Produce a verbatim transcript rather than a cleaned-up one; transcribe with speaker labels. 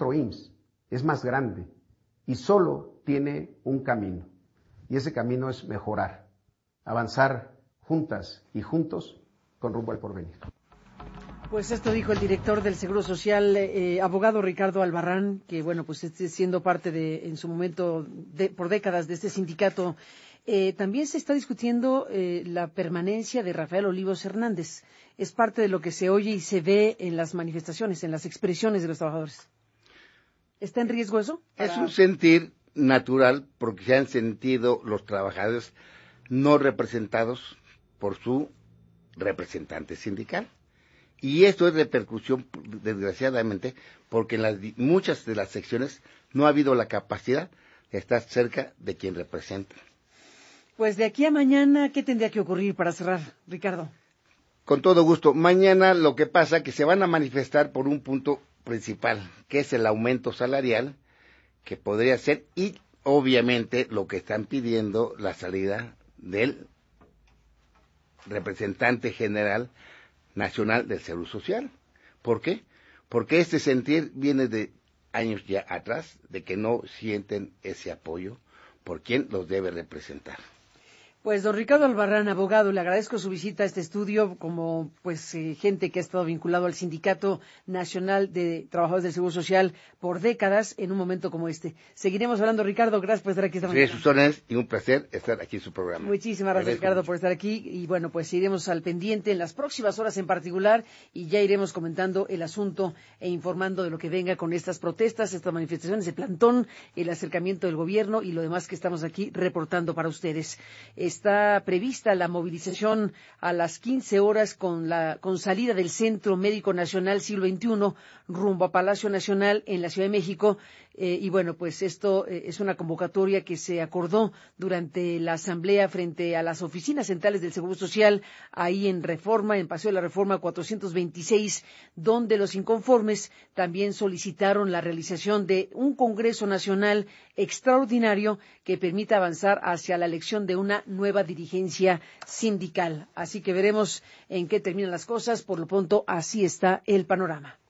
Speaker 1: otro I M S S, es más grande y solo tiene un camino. Y ese camino es mejorar, avanzar juntas y juntos con rumbo al porvenir.
Speaker 2: Pues esto dijo el director del Seguro Social, eh, abogado Ricardo Albarrán, que bueno, pues este, siendo parte de, en su momento, de, por décadas de este sindicato. Eh, también se está discutiendo eh, la permanencia de Rafael Olivos Hernández. Es parte de lo que se oye y se ve en las manifestaciones, en las expresiones de los trabajadores. ¿Está en riesgo eso?
Speaker 3: Para... Es un sentir natural porque se han sentido los trabajadores no representados por su representante sindical. Y esto es repercusión, desgraciadamente, porque en las, muchas de las secciones no ha habido la capacidad de estar cerca de quien representa.
Speaker 2: Pues de aquí a mañana, ¿qué tendría que ocurrir para cerrar, Ricardo?
Speaker 3: Con todo gusto. Mañana lo que pasa es que se van a manifestar por un punto principal, que es el aumento salarial, que podría ser, y obviamente lo que están pidiendo, la salida del representante general nacional del Seguro Social. ¿Por qué? Porque este sentir viene de años ya atrás, de que no sienten ese apoyo por quien los debe representar.
Speaker 2: Pues don Ricardo Albarrán, abogado, le agradezco su visita a este estudio como pues eh, gente que ha estado vinculado al Sindicato Nacional de Trabajadores del Seguro Social por décadas en un momento como este. Seguiremos hablando, Ricardo, gracias por estar aquí esta mañana.
Speaker 3: Sí, sus órdenes y un placer estar aquí en su programa.
Speaker 2: Muchísimas gracias, Ricardo, mucho por estar aquí y bueno, pues iremos al pendiente en las próximas horas en particular y ya iremos comentando el asunto e informando de lo que venga con estas protestas, estas manifestaciones de plantón, el acercamiento del gobierno y lo demás que estamos aquí reportando para ustedes. Está prevista la movilización a las quince horas con la con salida del Centro Médico Nacional Siglo veintiuno rumbo a Palacio Nacional en la Ciudad de México. Eh, y bueno, pues esto eh, es una convocatoria que se acordó durante la asamblea frente a las oficinas centrales del Seguro Social, ahí en Reforma, en Paseo de la Reforma cuatrocientos veintiséis, donde los inconformes también solicitaron la realización de un Congreso Nacional extraordinario que permita avanzar hacia la elección de una nueva dirigencia sindical. Así que veremos en qué terminan las cosas. Por lo pronto, así está el panorama.